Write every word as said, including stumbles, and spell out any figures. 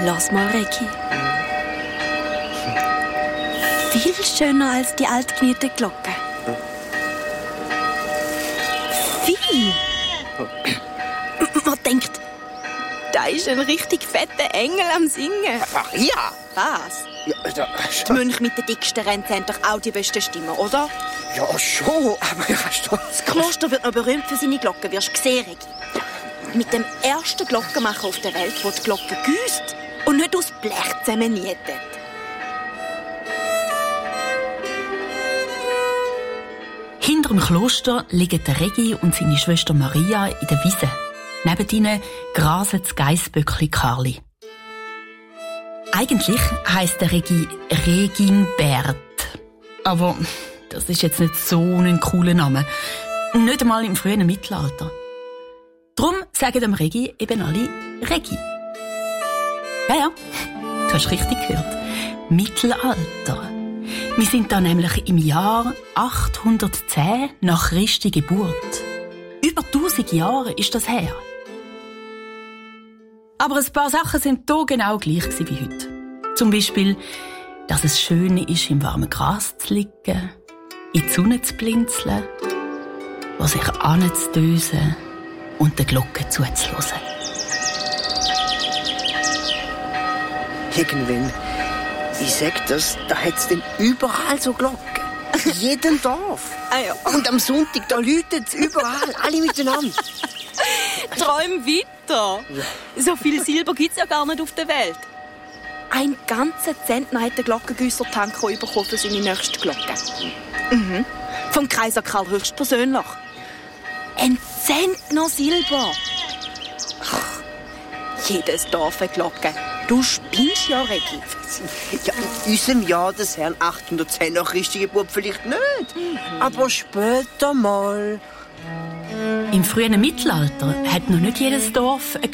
Lass mal, Regi. Viel schöner als die altgenierte Glocke. Viel. Man denkt, da ist ein richtig fetter Engel am Singen. Maria! Was? Ja, da, Die Mönche mit den dicksten Ränzen haben doch auch die besten Stimmen, oder? ja, schon, aber ja, stolz. Das Kloster wird noch berühmt für seine Glocken, wirst du sehen, Regi. Mit dem ersten Glockenmacher auf der Welt, der die Glocke gießt und nicht aus Blech zusammennietet. Hinter dem Kloster liegen der Regi und seine Schwester Maria in der Wiese. Neben ihnen grasen das Geissböckli Karli. Eigentlich heisst der Regi Reginbert. Aber das ist jetzt nicht so ein cooler Name. Nicht einmal im frühen Mittelalter. Darum sagen dem Regi eben alle Regi. Ja, ja, du hast richtig gehört. Mittelalter. Wir sind da nämlich im Jahr achthundertzehn nach Christi Geburt. Über tausend Jahre ist das her. Aber ein paar Sachen sind hier genau gleich wie heute. Zum Beispiel, dass es schön ist, im warmen Gras zu liegen, in die Sonne zu blinzeln, wo sich anzudösen und der Glocke zuzuhören. Irgendwann, ich sag das, da hat's denn überall so Glocken. In jedem Dorf. Ah ja. Und am Sonntag, da läutet's überall, alle miteinander. Träum weiter. Ja. So viel Silber gibt's ja gar nicht auf der Welt. Ein ganzer Zentner hat der Glockengüsser Tanko bekommen für seine nächste Glocke. Mhm. Vom Kaiser Karl höchstpersönlich. Ein Zentner Silber. Ach, jedes Dorf eine Glocke. Du spinnst ja, Regi. Ja, in unserem Jahr des Herrn achthundertzehn nach Christi Geburt vielleicht nicht. Mhm. Aber später mal. Im frühen Mittelalter hat noch nicht jedes Dorf eine